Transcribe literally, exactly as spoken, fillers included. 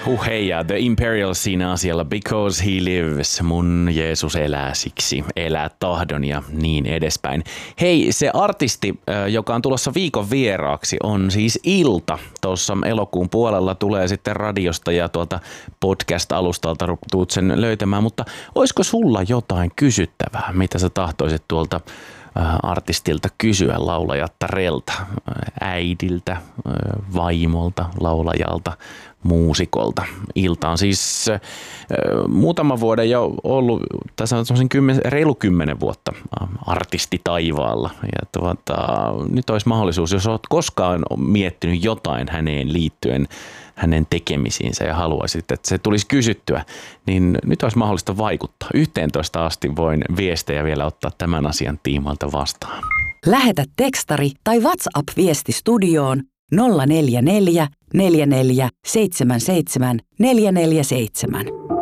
Huh hei, ja The Imperial siinä asialla, because he lives, mun Jeesus elää siksi, elää tahdon ja niin edespäin. Hei, se artisti, joka on tulossa viikon vieraaksi, on siis Ilta. Tuossa elokuun puolella tulee sitten radiosta ja tuolta podcast-alustalta tuut sen löytämään, mutta olisiko sulla jotain kysyttävää, mitä sä tahtoisit tuolta artistilta kysyä, laulajattarelta, äidiltä, vaimolta, laulajalta, muusikolta. Ilta on siis äh, muutama vuoden jo ollut, tässä on semmoisen kymmen, reilu kymmenen vuotta artisti taivaalla. Ja tuota, nyt olisi mahdollisuus, jos olet koskaan miettinyt jotain häneen liittyen, hänen tekemisiinsä ja haluaisit, että se tulisi kysyttyä, niin nyt olisi mahdollista vaikuttaa. yhteentoista asti voin viestejä vielä ottaa tämän asian tiimoilta vastaan. Lähetä tekstari tai WhatsApp-viesti studioon nolla neljä neljä, neljä neljä, seitsemän seitsemän, neljä neljä seitsemän.